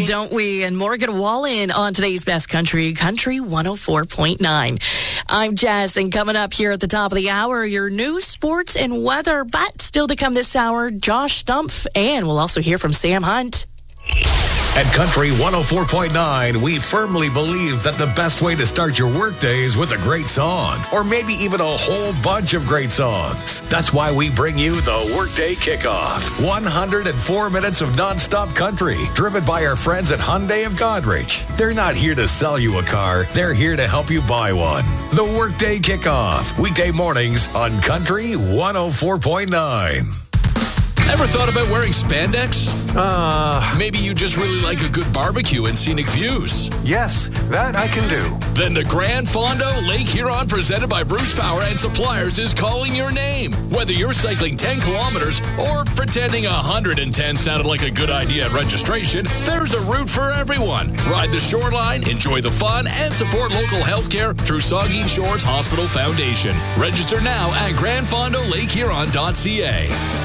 we? Don't we? And Morgan Wallen on today's Best Country, Country 104.9. I'm Jess, and coming up here at the top of the hour, your news, sports, and weather. But still to come this hour, Josh Stumpf, and we'll also hear from Sam Hunt. At Country 104.9, we firmly believe that the best way to start your workday is with a great song, or maybe even a whole bunch of great songs. That's why we bring you the Workday Kickoff. 104 minutes of nonstop country, driven by our friends at Hyundai of Godrich. They're not here to sell you a car, they're here to help you buy one. The Workday Kickoff, weekday mornings on Country 104.9. Ever thought about wearing spandex? Maybe you just really like a good barbecue and scenic views. Yes, that I can do. Then the Grand Fondo Lake Huron, presented by Bruce Power and Suppliers, is calling your name. Whether you're cycling 10 kilometers or pretending 110 sounded like a good idea at registration, there's a route for everyone. Ride the shoreline, enjoy the fun, and support local healthcare through Saugeen Shores Hospital Foundation. Register now at grandfondolakehuron.ca.